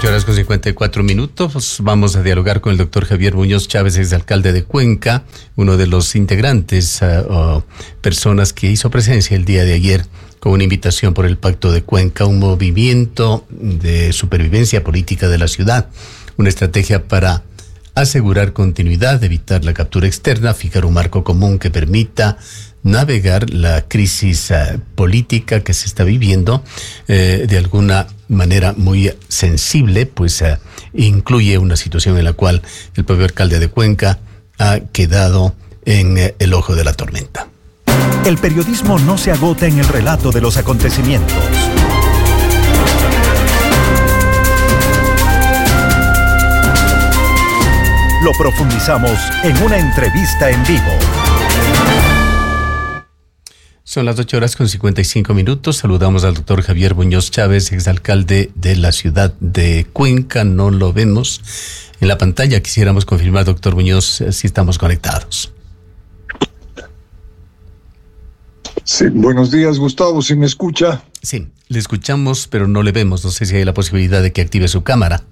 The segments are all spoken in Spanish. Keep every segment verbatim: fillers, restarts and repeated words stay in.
ocho horas con cincuenta y cuatro minutos. Vamos a dialogar con el doctor Javier Muñoz Chávez, exalcalde de Cuenca, uno de los integrantes uh, o personas que hizo presencia el día de ayer con una invitación por el Pacto de Cuenca, un movimiento de supervivencia política de la ciudad, una estrategia para asegurar continuidad, evitar la captura externa, fijar un marco común que permita navegar la crisis uh, política que se está viviendo eh, de alguna manera muy sensible, pues uh, incluye una situación en la cual el propio alcalde de Cuenca ha quedado en uh, el ojo de la tormenta. El periodismo no se agota en el relato de los acontecimientos. Lo profundizamos en una entrevista en vivo. Son las ocho horas con cincuenta y cinco minutos. Saludamos al doctor Javier Muñoz Chávez, exalcalde de la ciudad de Cuenca. No lo vemos en la pantalla. Quisiéramos confirmar, doctor Muñoz, si estamos conectados. Sí, buenos días, Gustavo, ¿sí me escucha? Sí, le escuchamos, pero no le vemos. No sé si hay la posibilidad de que active su cámara.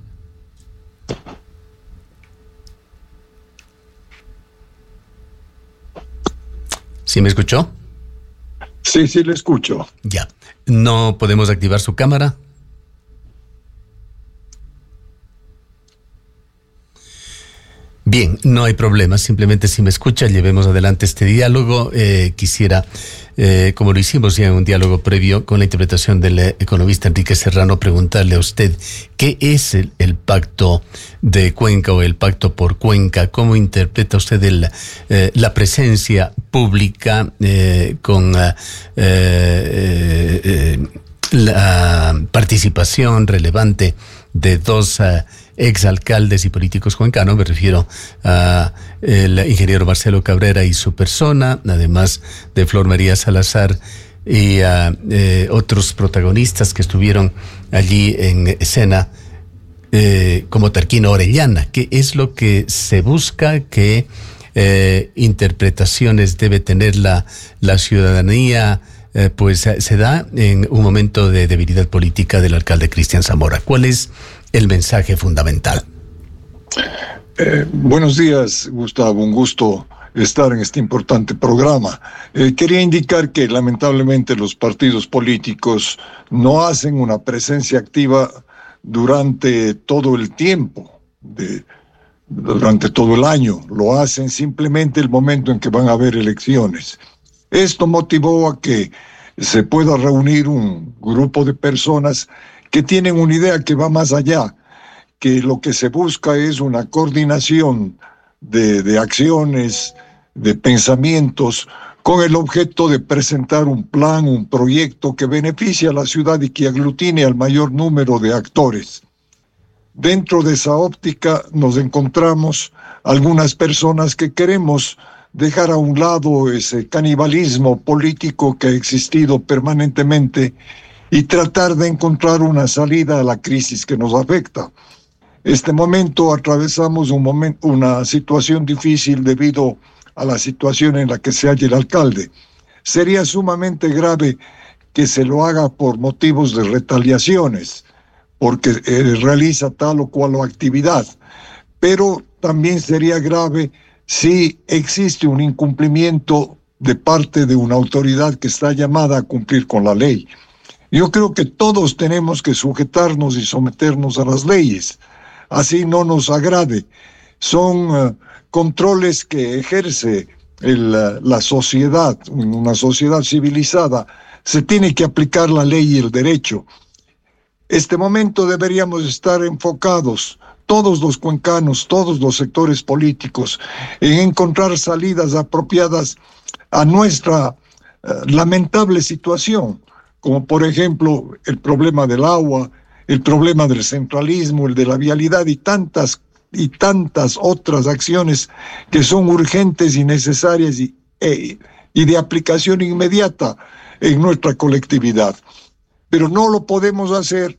¿Sí me escuchó? Sí, sí, le escucho. Ya. ¿No podemos activar su cámara? Bien, no hay problema. Simplemente si me escucha, llevemos adelante este diálogo. Eh, quisiera, eh, como lo hicimos ya en un diálogo previo con la interpretación del economista Enrique Serrano, preguntarle a usted qué es el, el Pacto de Cuenca o el Pacto por Cuenca. ¿Cómo interpreta usted el, eh, la presencia pública eh, con eh, eh, eh, la participación relevante de dos uh, exalcaldes y políticos cuencanos? Me refiero a el ingeniero Marcelo Cabrera y su persona, además de Flor María Salazar y a eh, otros protagonistas que estuvieron allí en escena, eh, como Tarquino Orellana. ¿Qué es lo que se busca? ¿Qué eh, interpretaciones debe tener la, la ciudadanía? Eh, pues eh, se da en un momento de debilidad política del alcalde Cristian Zamora. ¿Cuál es el mensaje fundamental? Eh, buenos días, Gustavo, un gusto estar en este importante programa. Eh, quería indicar que lamentablemente los partidos políticos no hacen una presencia activa durante todo el tiempo, de, durante todo el año. Lo hacen simplemente el momento en que van a haber elecciones. Esto motivó a que se pueda reunir un grupo de personas que tienen una idea que va más allá, que lo que se busca es una coordinación de, de acciones, de pensamientos, con el objeto de presentar un plan, un proyecto que beneficie a la ciudad y que aglutine al mayor número de actores. Dentro de esa óptica nos encontramos algunas personas que queremos dejar a un lado ese canibalismo político que ha existido permanentemente y tratar de encontrar una salida a la crisis que nos afecta. Este momento atravesamos un momento, una situación difícil debido a la situación en la que se halla el alcalde. Sería sumamente grave que se lo haga por motivos de retaliaciones, porque eh, realiza tal o cual actividad, pero también sería grave si existe un incumplimiento de parte de una autoridad que está llamada a cumplir con la ley. Yo creo que todos tenemos que sujetarnos y someternos a las leyes, así no nos agrade. Son uh, controles que ejerce el, uh, la sociedad, una sociedad civilizada. Se tiene que aplicar la ley y el derecho. Este momento deberíamos estar enfocados, todos los cuencanos, todos los sectores políticos, en encontrar salidas apropiadas a nuestra uh, lamentable situación, como por ejemplo el problema del agua, el problema del centralismo, el de la vialidad y tantas y tantas otras acciones que son urgentes y necesarias y, eh, y de aplicación inmediata en nuestra colectividad. Pero no lo podemos hacer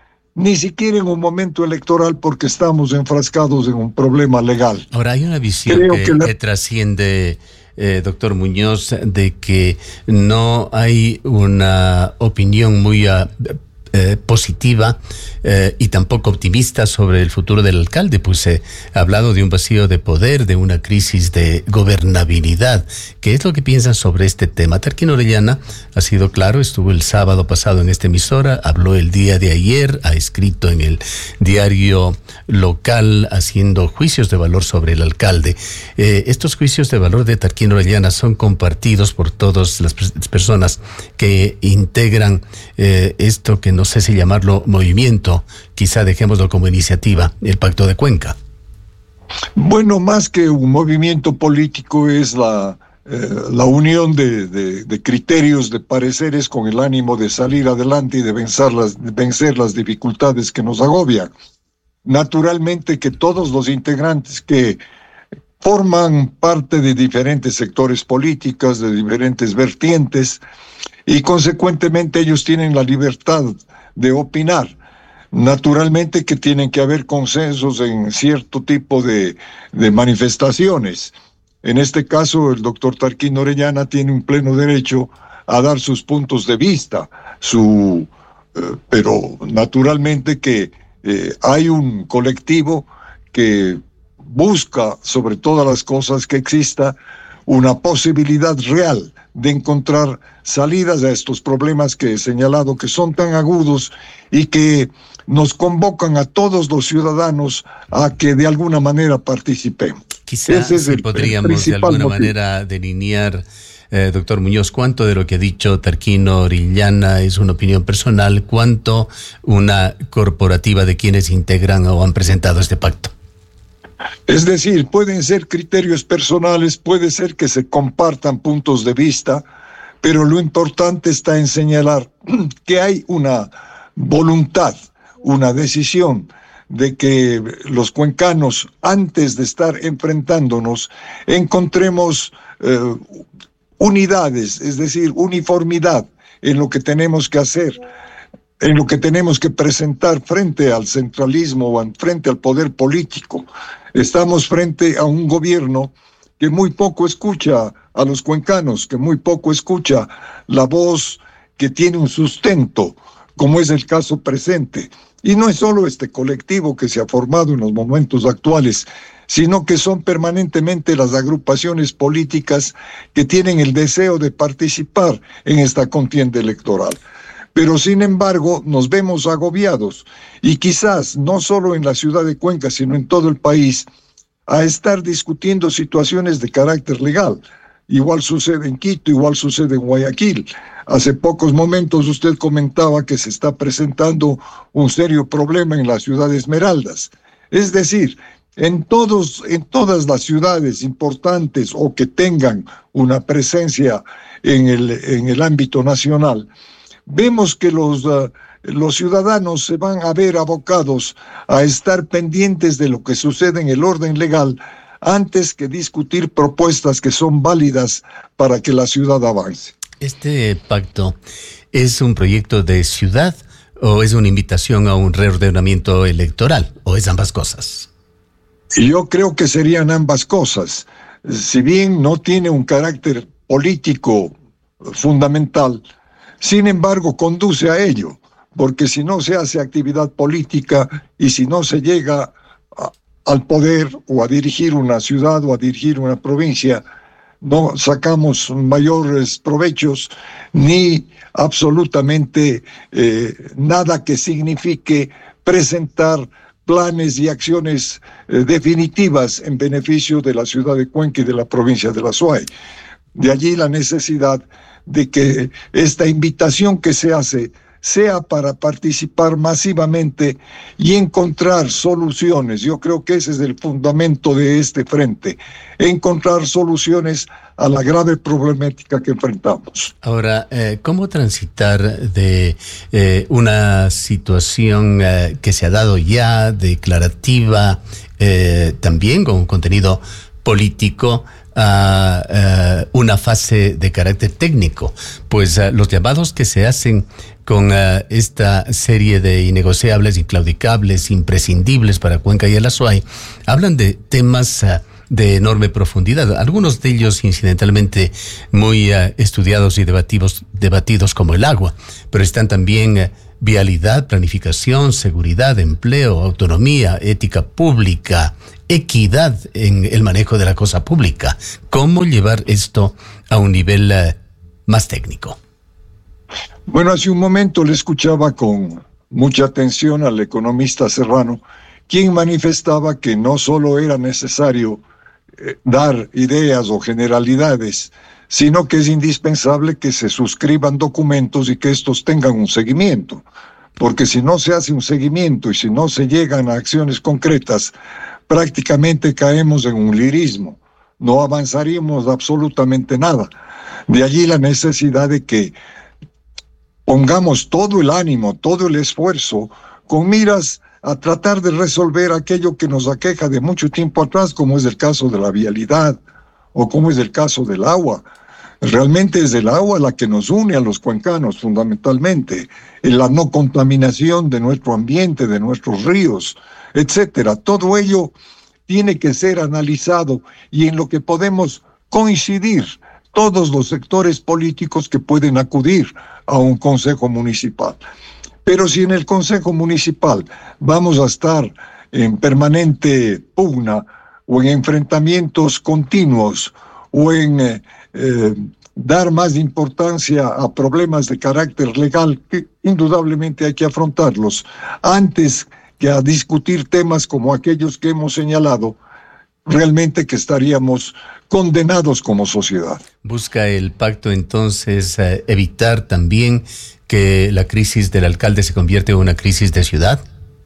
ni siquiera en un momento electoral porque estamos enfrascados en un problema legal. Ahora, hay una visión Creo que, que, la... que trasciende, eh, doctor Muñoz, de que no hay una opinión muy uh, eh, positiva eh, y tampoco optimista sobre el futuro del alcalde, pues se eh, ha hablado de un vacío de poder, de una crisis de gobernabilidad. ¿Qué es lo que piensan sobre este tema? Tarquino Orellana ha sido claro, estuvo el sábado pasado en esta emisora, habló el día de ayer, ha escrito en el diario local haciendo juicios de valor sobre el alcalde. Eh, estos juicios de valor de Tarquino Orellana son compartidos por todas las personas que integran eh, esto que no sé si llamarlo movimiento, quizá dejémoslo como iniciativa, el Pacto de Cuenca. Bueno, más que un movimiento político es la, eh, la unión de, de, de criterios, de pareceres con el ánimo de salir adelante y de vencer las, de vencer las dificultades que nos agobian. Naturalmente que todos los integrantes que forman parte de diferentes sectores políticos, de diferentes vertientes, y consecuentemente ellos tienen la libertad de opinar. Naturalmente que tienen que haber consensos en cierto tipo de, de manifestaciones. En este caso, el doctor Tarquino Orellana tiene un pleno derecho a dar sus puntos de vista, su, eh, pero naturalmente que eh, hay un colectivo que busca, sobre todas las cosas, que exista una posibilidad real de encontrar salidas a estos problemas que he señalado, que son tan agudos y que nos convocan a todos los ciudadanos a que de alguna manera participemos. Quizás si podríamos de alguna motivo. manera delinear, eh, doctor Muñoz, cuánto de lo que ha dicho Tarquino Orellana es una opinión personal, cuánto una corporativa de quienes integran o han presentado este pacto. Es decir, pueden ser criterios personales, puede ser que se compartan puntos de vista, pero lo importante está en señalar que hay una voluntad, una decisión de que los cuencanos, antes de estar enfrentándonos, encontremos eh, unidades, es decir, uniformidad en lo que tenemos que hacer, en lo que tenemos que presentar frente al centralismo o frente al poder político. Estamos frente a un gobierno que muy poco escucha a los cuencanos, que muy poco escucha la voz que tiene un sustento, como es el caso presente. Y no es solo este colectivo que se ha formado en los momentos actuales, sino que son permanentemente las agrupaciones políticas que tienen el deseo de participar en esta contienda electoral. Pero sin embargo nos vemos agobiados, y quizás no solo en la ciudad de Cuenca, sino en todo el país, a estar discutiendo situaciones de carácter legal. Igual sucede en Quito, igual sucede en Guayaquil. Hace pocos momentos usted comentaba que se está presentando un serio problema en la ciudad de Esmeraldas. Es decir, en, todos, en todas las ciudades importantes o que tengan una presencia en el, en el ámbito nacional, vemos que los, uh, los ciudadanos se van a ver abocados a estar pendientes de lo que sucede en el orden legal antes que discutir propuestas que son válidas para que la ciudad avance. ¿Este pacto es un proyecto de ciudad o es una invitación a un reordenamiento electoral, o es ambas cosas? Yo creo que serían ambas cosas. Si bien no tiene un carácter político fundamental, sin embargo conduce a ello, porque si no se hace actividad política y si no se llega a, al poder o a dirigir una ciudad o a dirigir una provincia, no sacamos mayores provechos ni absolutamente eh, nada que signifique presentar planes y acciones eh, definitivas en beneficio de la ciudad de Cuenca y de la provincia de La Suay. De allí la necesidad de que esta invitación que se hace sea para participar masivamente y encontrar soluciones. Yo creo que ese es el fundamento de este frente, encontrar soluciones a la grave problemática que enfrentamos. Ahora, eh, ¿cómo transitar de eh, una situación eh, que se ha dado ya, declarativa, eh, también con contenido político, a uh, una fase de carácter técnico? Pues uh, los llamados que se hacen con uh, esta serie de innegociables, inclaudicables, imprescindibles para Cuenca y el Azuay, hablan de temas uh, de enorme profundidad, algunos de ellos incidentalmente muy uh, estudiados y debatidos, debatidos como el agua, pero están también uh, vialidad, planificación, seguridad, empleo, autonomía, ética pública, equidad en el manejo de la cosa pública. ¿Cómo llevar esto a un nivel uh, más técnico? Bueno, hace un momento le escuchaba con mucha atención al economista Serrano, quien manifestaba que no solo era necesario eh, dar ideas o generalidades, sino que es indispensable que se suscriban documentos y que estos tengan un seguimiento. Porque si no se hace un seguimiento y si no se llegan a acciones concretas, prácticamente caemos en un lirismo. No avanzaríamos absolutamente nada. De allí la necesidad de que pongamos todo el ánimo, todo el esfuerzo, con miras a tratar de resolver aquello que nos aqueja de mucho tiempo atrás, como es el caso de la vialidad o como es el caso del agua. Realmente es el agua la que nos une a los cuencanos fundamentalmente, en la no contaminación de nuestro ambiente, de nuestros ríos, etcétera. Todo ello tiene que ser analizado y en lo que podemos coincidir todos los sectores políticos que pueden acudir a un consejo municipal. Pero si en el consejo municipal vamos a estar en permanente pugna o en enfrentamientos continuos o en eh, eh, dar más importancia a problemas de carácter legal, que indudablemente hay que afrontarlos, antes que a discutir temas como aquellos que hemos señalado, realmente que estaríamos condenados como sociedad. ¿Busca el pacto entonces eh, evitar también que la crisis del alcalde se convierta en una crisis de ciudad?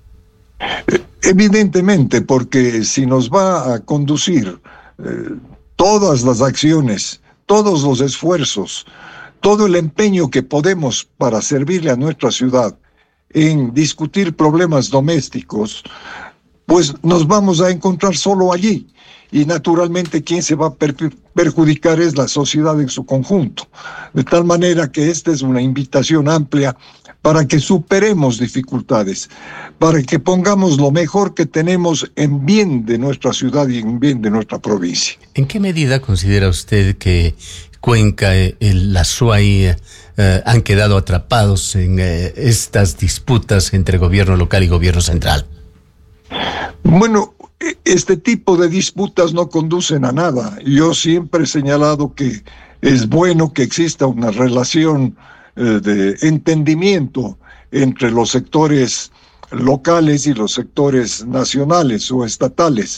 Evidentemente, porque si nos va a conducir eh, todas las acciones, todos los esfuerzos, todo el empeño que podemos para servirle a nuestra ciudad en discutir problemas domésticos, pues nos vamos a encontrar solo allí. Y naturalmente quien se va a per- perjudicar es la sociedad en su conjunto. De tal manera que esta es una invitación amplia para que superemos dificultades, para que pongamos lo mejor que tenemos en bien de nuestra ciudad y en bien de nuestra provincia. ¿En qué medida considera usted que Cuenca, y la Azuay eh, han quedado atrapados en eh, estas disputas entre gobierno local y gobierno central? Bueno, este tipo de disputas no conducen a nada. Yo siempre he señalado que es bueno que exista una relación eh, de entendimiento entre los sectores locales y los sectores nacionales o estatales,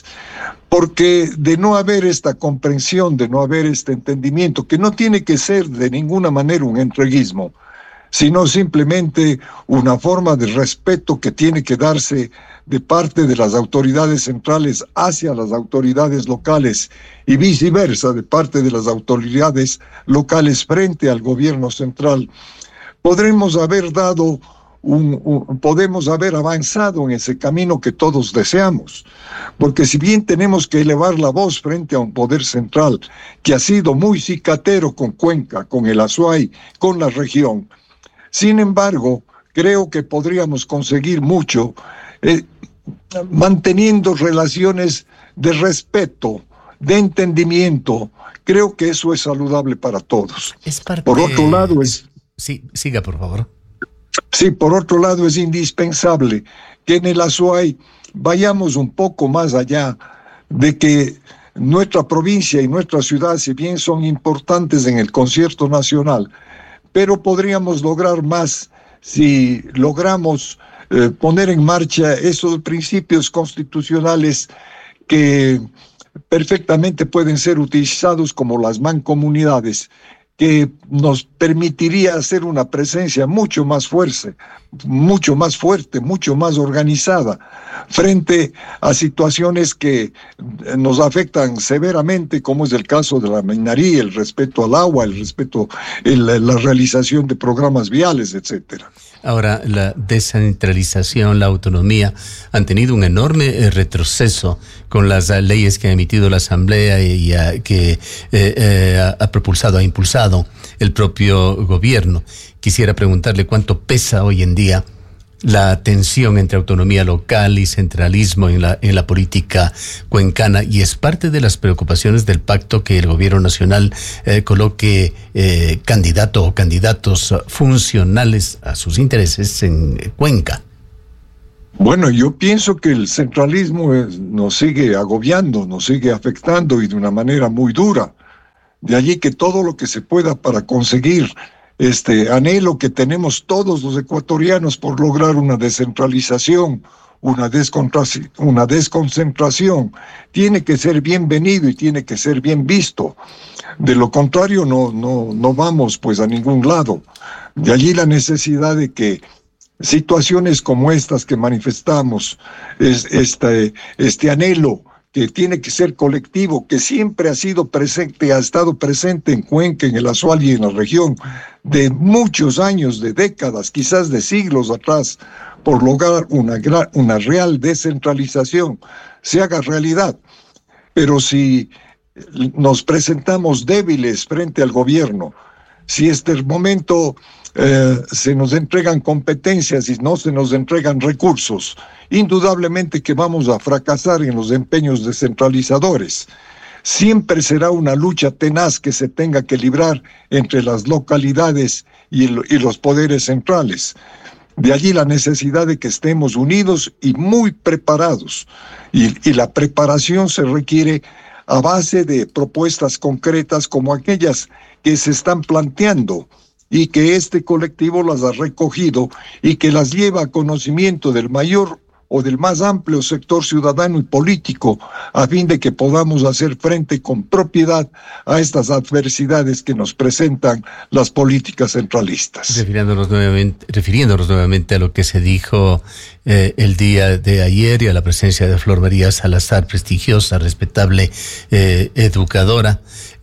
porque de no haber esta comprensión, de no haber este entendimiento, que no tiene que ser de ninguna manera un entreguismo, sino simplemente una forma de respeto que tiene que darse de parte de las autoridades centrales hacia las autoridades locales y viceversa, de parte de las autoridades locales frente al gobierno central, podremos haber dado un, un, podemos haber avanzado en ese camino que todos deseamos. Porque si bien tenemos que elevar la voz frente a un poder central que ha sido muy cicatero con Cuenca, con el Azuay, con la región, sin embargo, creo que podríamos conseguir mucho eh, manteniendo relaciones de respeto, de entendimiento. Creo que eso es saludable para todos. Es parte... Por otro lado es... Sí, siga, por favor. Sí, por otro lado es indispensable que en el Azuay vayamos un poco más allá de que nuestra provincia y nuestra ciudad, si bien son importantes en el concierto nacional, pero podríamos lograr más si logramos eh, poner en marcha esos principios constitucionales que perfectamente pueden ser utilizados como las mancomunidades, que nos permitiría hacer una presencia mucho más fuerte, mucho más fuerte, mucho más organizada, frente a situaciones que nos afectan severamente, como es el caso de la minería, el respeto al agua, el respeto, el, la realización de programas viales, etcétera. Ahora, la descentralización, la autonomía han tenido un enorme retroceso con las uh, leyes que ha emitido la Asamblea y uh, que eh, eh, ha, ha propulsado, ha impulsado el propio gobierno. Quisiera preguntarle cuánto pesa hoy en día la tensión entre autonomía local y centralismo en la, en la política cuencana, y es parte de las preocupaciones del pacto que el gobierno nacional eh, coloque eh, candidato o candidatos funcionales a sus intereses en Cuenca. Bueno, yo pienso que el centralismo es, nos sigue agobiando, nos sigue afectando y de una manera muy dura. De allí que todo lo que se pueda para conseguir este anhelo que tenemos todos los ecuatorianos por lograr una descentralización, una, descontra- una desconcentración, tiene que ser bienvenido y tiene que ser bien visto. De lo contrario, no, no, no vamos pues a ningún lado. De allí la necesidad de que situaciones como estas que manifestamos, es, este, este anhelo que tiene que ser colectivo, que siempre ha sido presente, ha estado presente en Cuenca, en el Azual y en la región, de muchos años, de décadas, quizás de siglos atrás, por lograr una, una real descentralización, se haga realidad. Pero si nos presentamos débiles frente al gobierno, si este momento eh, se nos entregan competencias y no se nos entregan recursos, indudablemente que vamos a fracasar en los empeños descentralizadores. Siempre será una lucha tenaz que se tenga que librar entre las localidades y, el, y los poderes centrales. De allí la necesidad de que estemos unidos y muy preparados. Y, y la preparación se requiere a base de propuestas concretas como aquellas que se están planteando y que este colectivo las ha recogido y que las lleva a conocimiento del mayor o del más amplio sector ciudadano y político, a fin de que podamos hacer frente con propiedad a estas adversidades que nos presentan las políticas centralistas. Refiriéndonos nuevamente, refiriéndonos nuevamente a lo que se dijo eh, el día de ayer y a la presencia de Flor María Salazar, prestigiosa, respetable eh, educadora,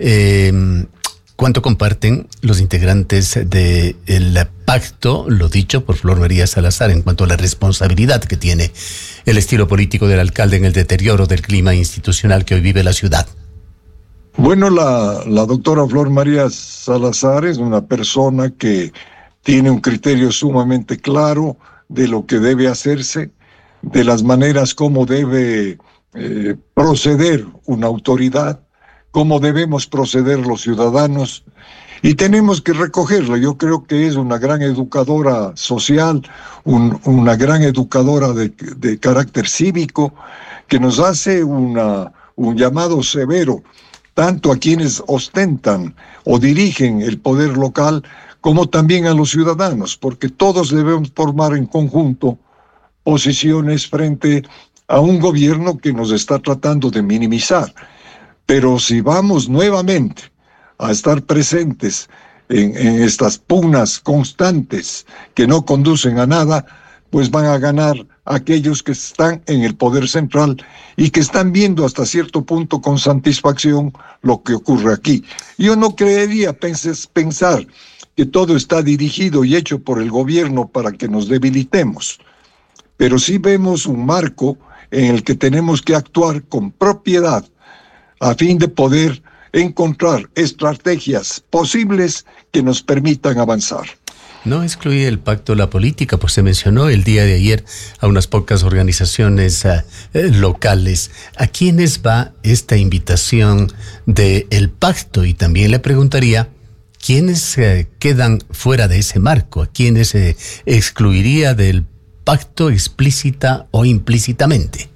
eh, ¿cuánto comparten los integrantes del pacto, lo dicho por Flor María Salazar, en cuanto a la responsabilidad que tiene el estilo político del alcalde en el deterioro del clima institucional que hoy vive la ciudad? Bueno, la, la doctora Flor María Salazar es una persona que tiene un criterio sumamente claro de lo que debe hacerse, de las maneras como debe eh, proceder una autoridad, cómo debemos proceder los ciudadanos, y tenemos que recogerlo. Yo creo que es una gran educadora social, un, una gran educadora de, de carácter cívico, que nos hace una, un llamado severo, tanto a quienes ostentan o dirigen el poder local, como también a los ciudadanos, porque todos debemos formar en conjunto posiciones frente a un gobierno que nos está tratando de minimizar. Pero si vamos nuevamente a estar presentes en, en estas pugnas constantes que no conducen a nada, pues van a ganar aquellos que están en el poder central y que están viendo hasta cierto punto con satisfacción lo que ocurre aquí. Yo no creería penses, pensar que todo está dirigido y hecho por el gobierno para que nos debilitemos, pero sí vemos un marco en el que tenemos que actuar con propiedad, a fin de poder encontrar estrategias posibles que nos permitan avanzar. No excluye el pacto la política, pues se mencionó el día de ayer a unas pocas organizaciones uh, eh, locales. ¿A quiénes va esta invitación del pacto? Y también le preguntaría, ¿quiénes uh, quedan fuera de ese marco? ¿A quiénes se uh, excluiría del pacto explícita o implícitamente?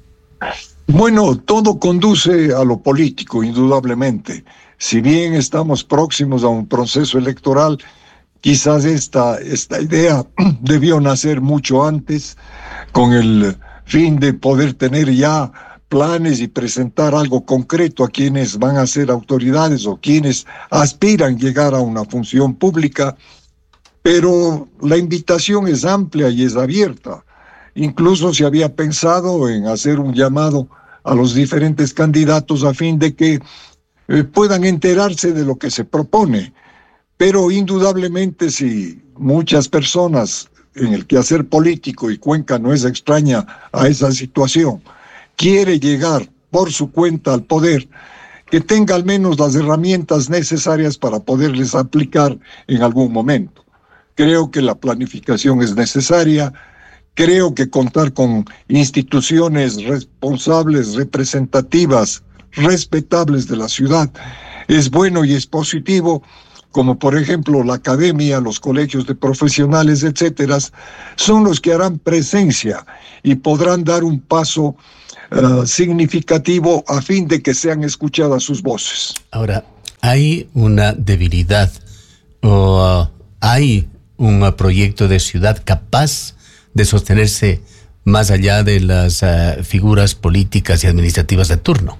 Bueno, todo conduce a lo político, indudablemente. Si bien estamos próximos a un proceso electoral, quizás esta, esta idea debió nacer mucho antes, con el fin de poder tener ya planes y presentar algo concreto a quienes van a ser autoridades o quienes aspiran llegar a una función pública. Pero la invitación es amplia y es abierta. Incluso se había pensado en hacer un llamado a los diferentes candidatos a fin de que eh, puedan enterarse de lo que se propone. Pero indudablemente si muchas personas en el quehacer político, y Cuenca no es extraña a esa situación, quiere llegar por su cuenta al poder, que tenga al menos las herramientas necesarias para poderles aplicar en algún momento. Creo que la planificación es necesaria, Creo que contar con instituciones responsables, representativas, respetables de la ciudad es bueno y es positivo, como por ejemplo la academia, los colegios de profesionales, etcétera, son los que harán presencia y podrán dar un paso uh, significativo a fin de que sean escuchadas sus voces. Ahora, ¿hay una debilidad o uh, hay un uh, proyecto de ciudad capaz de sostenerse más allá de las uh, figuras políticas y administrativas de turno?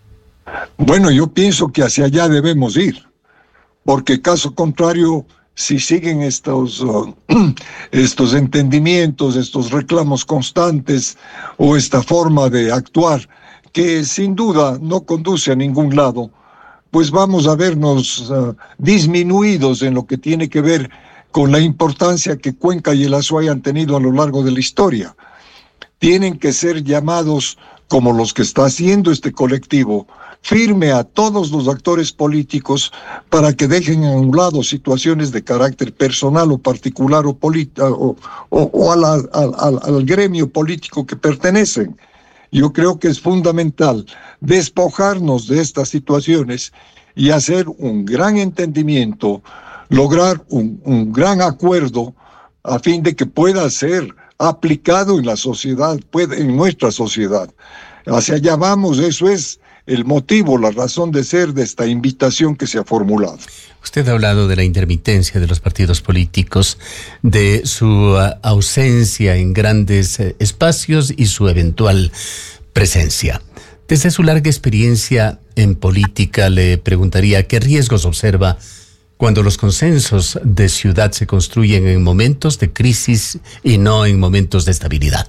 Bueno, yo pienso que hacia allá debemos ir, porque caso contrario, si siguen estos, uh, estos entendimientos, estos reclamos constantes o esta forma de actuar, que sin duda no conduce a ningún lado, pues vamos a vernos uh, disminuidos en lo que tiene que ver con la importancia que Cuenca y el Azuay han tenido a lo largo de la historia. Tienen que ser llamados, como los que está haciendo este colectivo, firme a todos los actores políticos para que dejen a un lado situaciones de carácter personal o particular o, o, o, o a la, al, al gremio político que pertenecen. Yo creo que es fundamental despojarnos de estas situaciones y hacer un gran entendimiento, lograr un, un gran acuerdo a fin de que pueda ser aplicado en la sociedad, puede, en nuestra sociedad. Hacia allá vamos, eso es el motivo, la razón de ser de esta invitación que se ha formulado. Usted ha hablado de la intermitencia de los partidos políticos, de su uh, ausencia en grandes uh, espacios y su eventual presencia. Desde su larga experiencia en política, le preguntaría qué riesgos observa cuando los consensos de ciudad se construyen en momentos de crisis y no en momentos de estabilidad.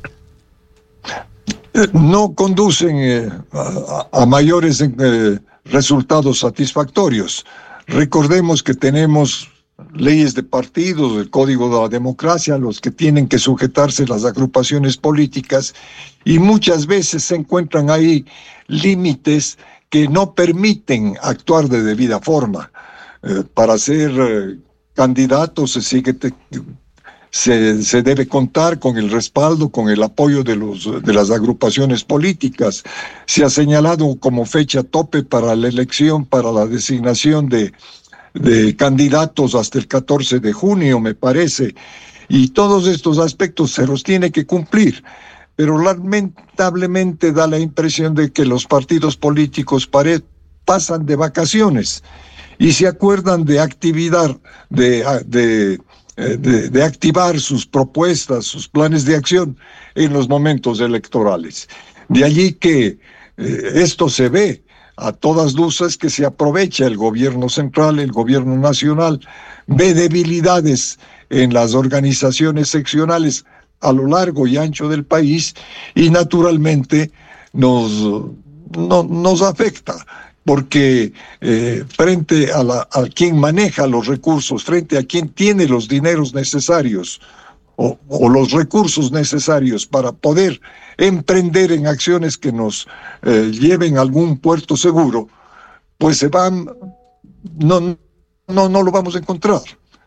No conducen eh, a, a mayores eh, resultados satisfactorios. Recordemos que tenemos leyes de partidos, el Código de la Democracia, a los que tienen que sujetarse las agrupaciones políticas, y muchas veces se encuentran ahí límites que no permiten actuar de debida forma. Eh, para ser eh, candidato se sigue te, se, se debe contar con el respaldo, con el apoyo de, los, de las agrupaciones políticas. Se ha señalado como fecha tope para la elección, para la designación de, de candidatos hasta el catorce de junio, me parece, y todos estos aspectos se los tiene que cumplir. Pero lamentablemente da la impresión de que los partidos políticos pare, pasan de vacaciones y se acuerdan de actividad, de, de, de, de activar sus propuestas, sus planes de acción en los momentos electorales. De allí que eh, esto se ve a todas luces, que se aprovecha el gobierno central, el gobierno nacional, ve debilidades en las organizaciones seccionales a lo largo y ancho del país y naturalmente nos, no, nos afecta. Porque eh, frente a, la, a quien maneja los recursos, frente a quien tiene los dineros necesarios o, o los recursos necesarios para poder emprender en acciones que nos eh, lleven a algún puerto seguro, pues se van, no, no, no lo vamos a encontrar.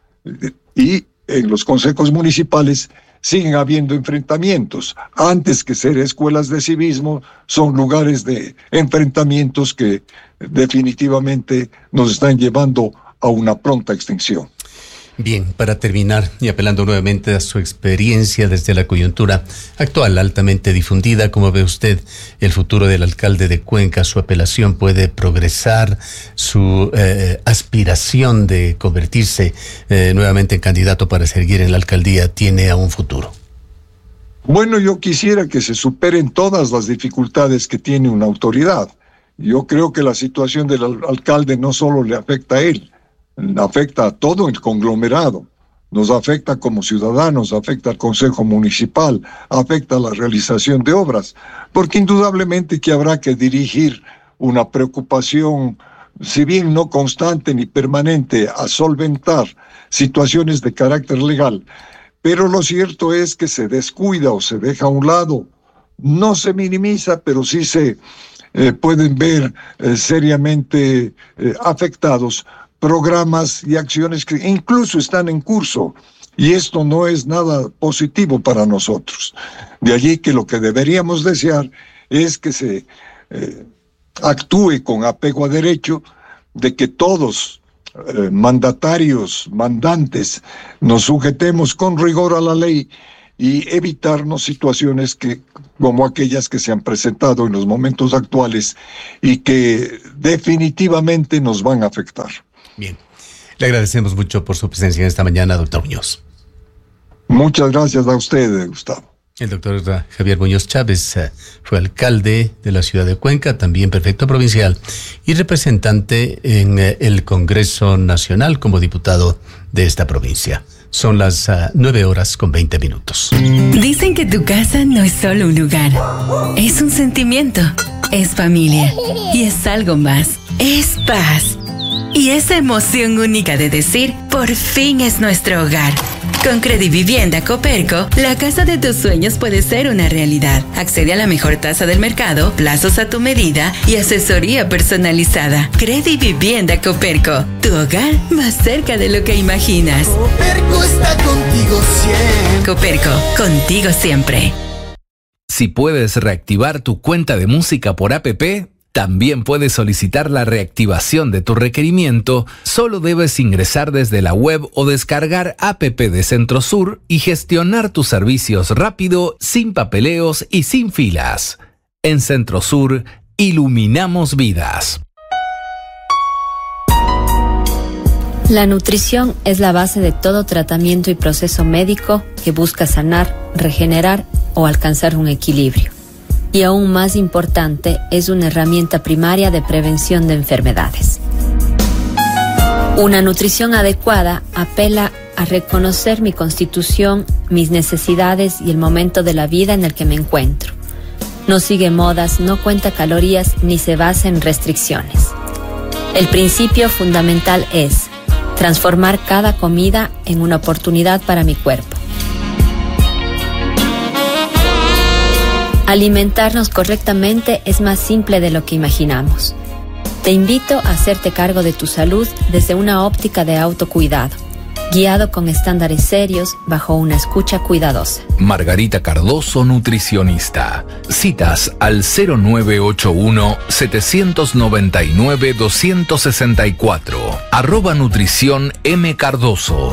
Y en los consejos municipales siguen habiendo enfrentamientos. Antes que ser escuelas de civismo, son lugares de enfrentamientos que definitivamente nos están llevando a una pronta extinción. Bien, para terminar, y apelando nuevamente a su experiencia desde la coyuntura actual, altamente difundida, ¿cómo ve usted el futuro del alcalde de Cuenca? ¿Su apelación puede progresar? ¿Su eh, aspiración de convertirse eh, nuevamente en candidato para seguir en la alcaldía tiene aún futuro? Bueno, yo quisiera que se superen todas las dificultades que tiene una autoridad. Yo creo que la situación del al- alcalde no solo le afecta a él, afecta a todo el conglomerado, nos afecta como ciudadanos, afecta al Consejo Municipal, afecta a la realización de obras, porque indudablemente que habrá que dirigir una preocupación, si bien no constante ni permanente, a solventar situaciones de carácter legal, pero lo cierto es que se descuida o se deja a un lado, no se minimiza, pero sí se eh, pueden ver eh, seriamente eh, afectados programas y acciones que incluso están en curso y esto no es nada positivo para nosotros. De allí que lo que deberíamos desear es que se eh, actúe con apego a derecho, de que todos, eh, mandatarios, mandantes, nos sujetemos con rigor a la ley y evitarnos situaciones que, como aquellas que se han presentado en los momentos actuales y que definitivamente nos van a afectar. Bien, le agradecemos mucho por su presencia en esta mañana, doctor Muñoz. Muchas gracias a usted, Gustavo. El doctor Javier Muñoz Chávez eh, fue alcalde de la ciudad de Cuenca, también prefecto provincial y representante en eh, el Congreso Nacional como diputado de esta provincia. Son las uh, nueve horas con veinte minutos. Dicen que tu casa no es solo un lugar, es un sentimiento, es familia y es algo más, es paz. Y esa emoción única de decir, por fin es nuestro hogar. Con Credivivienda Coperco, la casa de tus sueños puede ser una realidad. Accede a la mejor tasa del mercado, plazos a tu medida y asesoría personalizada. Credivivienda Coperco, tu hogar más cerca de lo que imaginas. Coperco está contigo siempre. Coperco, contigo siempre. Si puedes reactivar tu cuenta de música por app, también puedes solicitar la reactivación de tu requerimiento. Solo debes ingresar desde la web o descargar app de Centrosur y gestionar tus servicios rápido, sin papeleos y sin filas. En Centrosur, iluminamos vidas. La nutrición es la base de todo tratamiento y proceso médico que busca sanar, regenerar o alcanzar un equilibrio. Y aún más importante, es una herramienta primaria de prevención de enfermedades. Una nutrición adecuada apela a reconocer mi constitución, mis necesidades y el momento de la vida en el que me encuentro. No sigue modas, no cuenta calorías ni se basa en restricciones. El principio fundamental es transformar cada comida en una oportunidad para mi cuerpo. Alimentarnos correctamente es más simple de lo que imaginamos. Te invito a hacerte cargo de tu salud desde una óptica de autocuidado, guiado con estándares serios bajo una escucha cuidadosa. Margarita Cardoso, nutricionista. Citas al cero nueve ocho uno, siete nueve nueve, dos seis cuatro. Arroba nutrición M. Cardoso.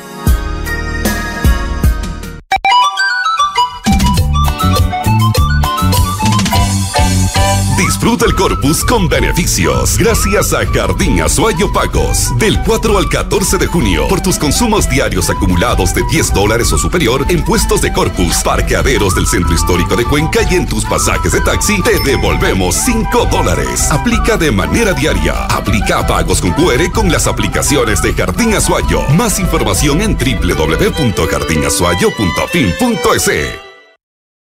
Disfruta el Corpus con beneficios gracias a Jardín Azuayo Pagos. Del cuatro al catorce de junio, por tus consumos diarios acumulados de diez dólares o superior en puestos de Corpus, parqueaderos del Centro Histórico de Cuenca y en tus pasajes de taxi, te devolvemos cinco dólares. Aplica de manera diaria. Aplica pagos con Q R con las aplicaciones de Jardín Azuayo. Más información en doble u doble u doble u punto jardín azuayo punto fin punto es.